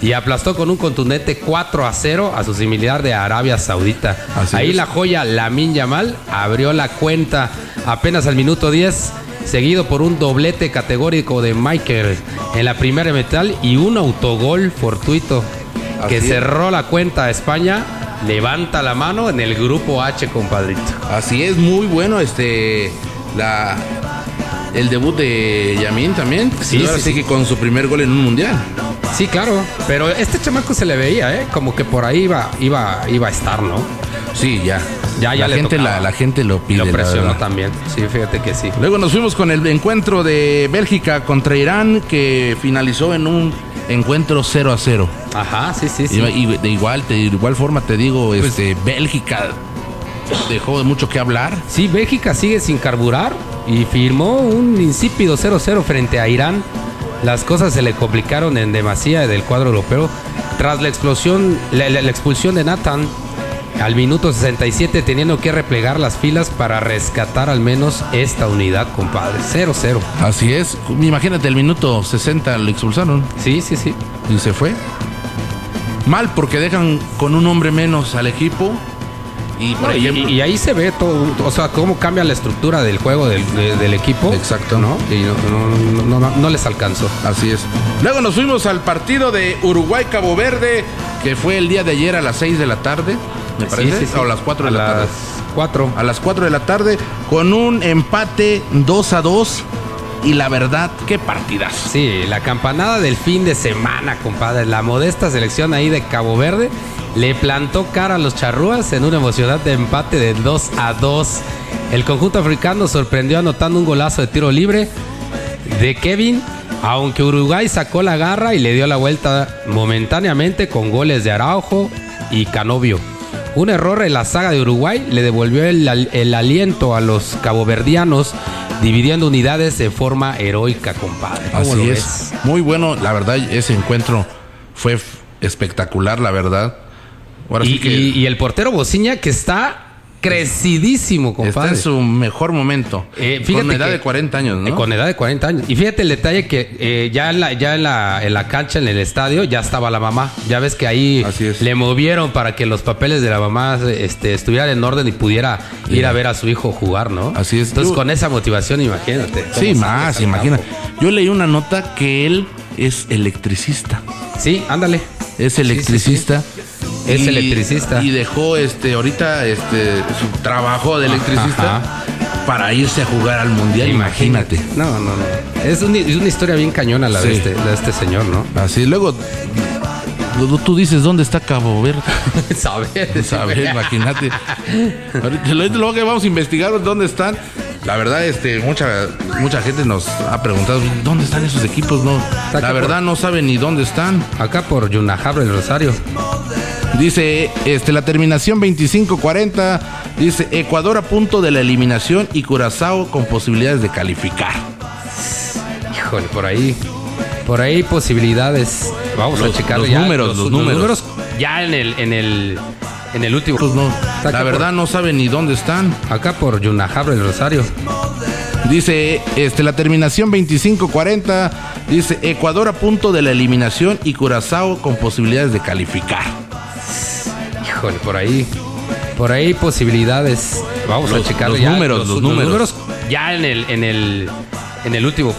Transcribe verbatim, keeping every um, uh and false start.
y aplastó con un contundente cuatro a cero a su similar de Arabia Saudita. Así Ahí es. La joya Lamine Yamal abrió la cuenta apenas al minuto diez, seguido por un doblete categórico de Michael en la primera metal y un autogol fortuito Así que es. cerró la cuenta a España. Levanta la mano en el grupo H, compadrito. Así es, muy bueno este la el debut de Yamin también. Sí, y ahora sí, sí que con su primer gol en un mundial. Sí, claro, pero este chamaco se le veía, ¿eh? Como que por ahí iba, iba, iba a estar, ¿no? Sí, ya. Ya, ya la le gente la, la gente lo pide. Lo presionó también. Sí, fíjate que sí. Luego nos fuimos con el encuentro de Bélgica contra Irán, que finalizó en un encuentro cero a cero. Ajá, sí, sí, sí. Y, y de igual, de igual forma te digo, pues, este, Bélgica dejó de mucho que hablar. Sí, Bélgica sigue sin carburar y firmó un insípido cero cero frente a Irán. Las cosas se le complicaron en demasía del cuadro europeo tras la explosión, la, la, la expulsión de Nathan al minuto sesenta y siete, teniendo que replegar las filas para rescatar al menos esta unidad, compadre. cero cero. Así es. Imagínate, el minuto sesenta lo expulsaron. Sí, sí, sí. Y se fue. Mal porque dejan con un hombre menos al equipo. Y, por no, ejemplo, y, y ahí se ve todo, o sea, cómo cambia la estructura del juego del, de, del equipo. Exacto. ¿No? Y no, no, no, no, no les alcanzó. Así es. Luego nos fuimos al partido de Uruguay-Cabo Verde, que fue el día de ayer a las seis de la tarde. Me parece, sí, sí, sí. O a las cuatro de la tarde. A las cuatro. A las cuatro de la tarde, con un empate dos a dos. Y la verdad, qué partidazo. Sí, la campanada del fin de semana, compadre. La modesta selección ahí de Cabo Verde le plantó cara a los charrúas en un emocionante empate de dos a dos. El conjunto africano sorprendió anotando un golazo de tiro libre de Kevin, aunque Uruguay sacó la garra y le dio la vuelta momentáneamente con goles de Araujo y Canovio. Un error en la saga de Uruguay le devolvió el, el aliento a los caboverdianos, dividiendo unidades de forma heroica, compadre. Así es. Ves? Muy bueno, la verdad, ese encuentro fue espectacular, la verdad. Ahora y, sí que y, y el portero Bociña, que está crecidísimo, compadre. Está en su mejor momento. Eh, fíjate con edad que, de cuarenta años, ¿no? Eh, con edad de cuarenta años. Y fíjate el detalle que eh, ya, en la, ya en, la, en la cancha, en el estadio, ya estaba la mamá. Ya ves que ahí le movieron para que los papeles de la mamá este, estuvieran en orden y pudiera ir yeah. a ver a su hijo jugar, ¿no? Así es. Entonces, Yo, con esa motivación, imagínate. Sí, más, imagina. Yo leí una nota que él es electricista. Sí, ándale. Es electricista. Sí, sí, sí. Es y, electricista. Y dejó este ahorita este su trabajo de electricista Ajá. para irse a jugar al mundial. Imagínate. Imagínate. No, no, no. Es, un, es una historia bien cañona la, sí. de, este, la de este señor, ¿no? Así, luego tú dices, ¿dónde está Cabo Verde? Saber. Saber, imagínate. Luego que vamos a investigar dónde están. La verdad, este, mucha mucha gente nos ha preguntado dónde están esos equipos, no. La verdad por, no saben ni dónde están. Acá por Yunajabra, el Rosario. Dice, este, la terminación veinticinco cuarenta, dice Ecuador a punto de la eliminación y Curazao con posibilidades de calificar. Híjole, por ahí, por ahí posibilidades. Vamos los, a checar los ya números, los, los, números. los números ya en el, en el, en el último. Pues no, la verdad por, no saben ni dónde están. Acá por Yunajabra, el Rosario. Dice, este, la terminación veinticinco cuarenta, dice Ecuador a punto de la eliminación y Curazao con posibilidades de calificar. Híjole, por ahí, por ahí posibilidades. Vamos los, a checar los ya números, los, los, los números. números ya en el, en el, en el último